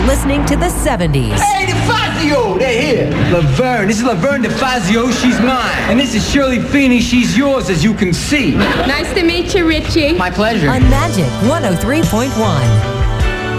listening to the 70s. Hey, DeFazio, they're here. Laverne, this is Laverne DeFazio, she's mine. And this is Shirley Feeney, she's yours, as you can see. Nice to meet you, Richie. My pleasure. On Magic 103.1.